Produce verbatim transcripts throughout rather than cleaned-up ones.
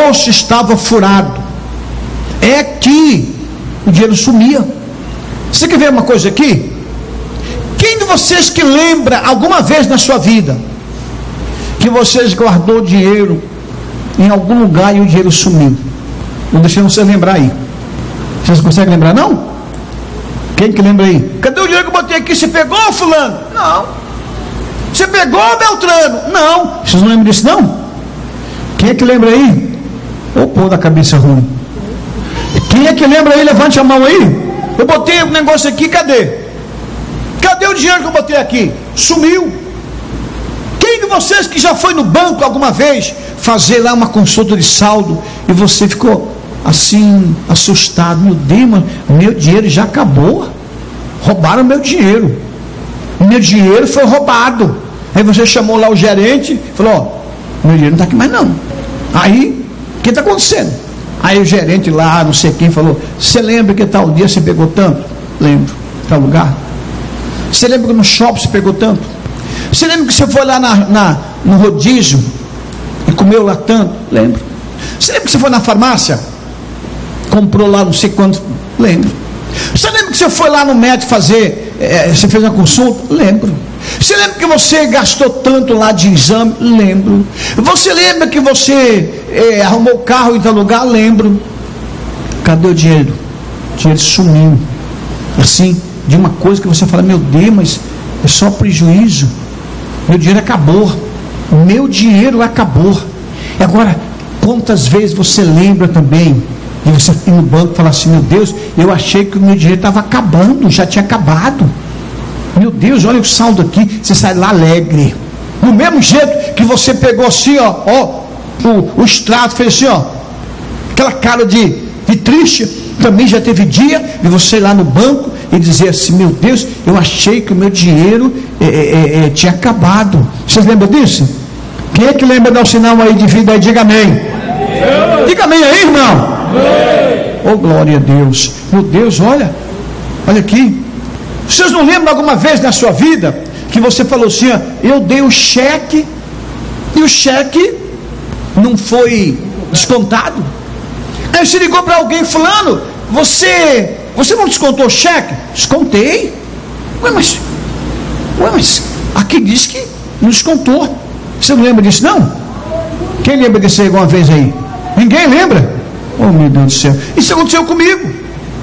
bolso estava furado. É que o dinheiro sumia. Você quer ver uma coisa aqui? Quem de vocês que lembra alguma vez na sua vida que vocês guardou dinheiro em algum lugar e o dinheiro sumiu? Não deixei você lembrar aí. Vocês conseguem lembrar não? Quem que lembra aí? Cadê o dinheiro que eu botei aqui? Você pegou, fulano? Não. Você pegou, Beltrano? Não. Vocês não lembram disso não? Quem é que lembra aí? Ô povo da cabeça ruim. Quem é que lembra aí? Levante a mão aí. Eu botei um negócio aqui, cadê? Cadê o dinheiro que eu botei aqui? Sumiu. Quem de vocês que já foi no banco alguma vez fazer lá uma consulta de saldo e você ficou assim, assustado? Meu Deus, meu dinheiro já acabou. Roubaram meu dinheiro. Meu dinheiro foi roubado. Aí você chamou lá o gerente e falou: ó, meu dinheiro não está aqui mais não. Aí, o que está acontecendo? Aí o gerente lá, não sei quem, falou: você lembra que tal dia você pegou tanto? Lembro. Tal lugar? Você lembra que no shopping você pegou tanto? Você lembra que você foi lá na, na, no rodízio e comeu lá tanto? Lembro. Você lembra que você foi na farmácia? Comprou lá não sei quanto? Lembro. Você lembra que você foi lá no médico fazer, é, você fez uma consulta? Lembro. Você lembra que você gastou tanto lá de exame? Lembro. Você lembra que você é, arrumou o carro em tal lugar? Lembro. Cadê o dinheiro? O dinheiro sumiu. Assim, de uma coisa que você fala: meu Deus, mas é só prejuízo. Meu dinheiro acabou. Meu dinheiro acabou. E agora, quantas vezes você lembra também de você ir no banco e falar assim: meu Deus, eu achei que o meu dinheiro estava acabando, já tinha acabado. Meu Deus, olha o saldo aqui. Você sai lá alegre. Do mesmo jeito que você pegou assim, ó, ó o, o extrato, fez assim, ó, aquela cara de, de triste. Também já teve dia de você ir lá no banco e dizer assim: meu Deus, eu achei que o meu dinheiro é, é, é, tinha acabado. Vocês lembram disso? Quem é que lembra dar o sinal aí de vida aí? Diga amém. Amém. Diga amém aí, irmão. Amém. Oh, glória a Deus. Meu Deus, olha, olha aqui. Vocês não lembram alguma vez na sua vida que você falou assim: ó, eu dei o cheque e o cheque não foi descontado? Aí você ligou para alguém: fulano, você, você não descontou o cheque? Descontei. Ué, mas, ué, mas aqui diz que não descontou. Você não lembra disso não? Quem lembra disso aí alguma vez aí? Ninguém lembra? Oh, meu Deus do céu. Isso aconteceu comigo.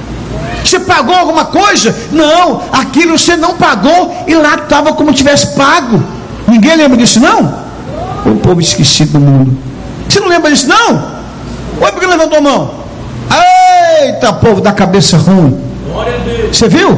Você pagou alguma coisa? Não, aquilo você não pagou e lá estava como tivesse pago. Ninguém lembra disso não? O povo esquecido do mundo. Você não lembra disso não? Olha porque levantou a mão. Eita, povo da cabeça ruim. Você viu?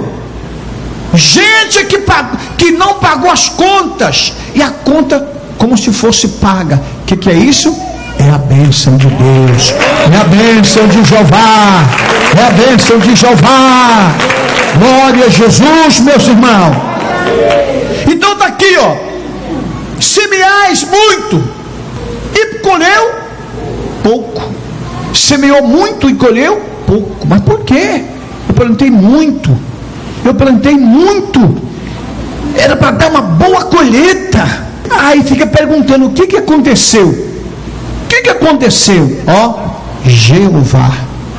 Gente que, pagou, que não pagou as contas e a conta como se fosse paga. O que, que é isso? É a bênção de Deus, é a bênção de Jeová, é a bênção de Jeová. Glória a Jesus, meus irmãos. Então está aqui, ó: semeais muito e colheu pouco. Semeou muito e colheu pouco. Mas por quê? Eu plantei muito, eu plantei muito, era para dar uma boa colheita. Aí fica perguntando: o que, que aconteceu? O que, que aconteceu? Ó, Jeová,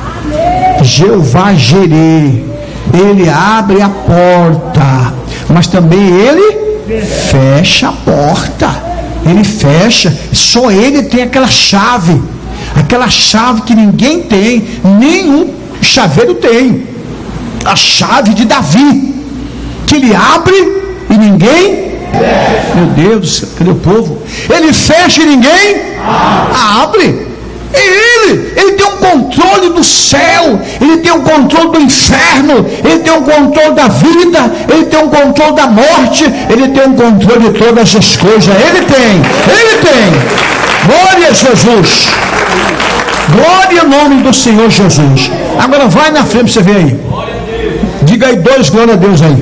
Jeová Jireh, ele abre a porta, mas também ele fecha a porta. Ele fecha, só ele tem aquela chave, aquela chave que ninguém tem, nenhum chaveiro tem, a chave de Davi, que ele abre e ninguém fecha. Meu Deus, cadê o povo? Ele fecha e ninguém abre. E ele, ele tem um controle do céu, ele tem um controle do inferno, ele tem um controle da vida, ele tem um controle da morte, ele tem um controle de todas as coisas. Ele tem, ele tem. Glória a Jesus. Glória ao nome do Senhor Jesus. Agora vai na frente para você ver aí. Diga aí dois glória a Deus aí.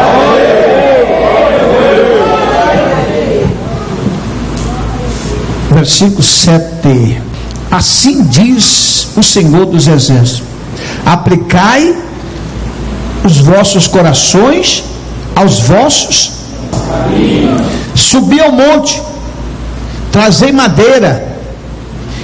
Versículo sete. Assim diz o Senhor dos Exércitos: aplicai os vossos corações aos vossos, subi ao monte, trazei madeira,